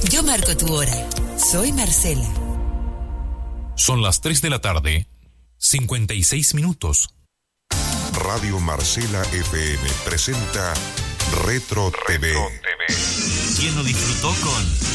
Yo marco tu hora. Soy Marcela. Son las 3 de la tarde, 56 minutos. Radio Marcela FM presenta Retro TV. ¿Quién lo disfrutó con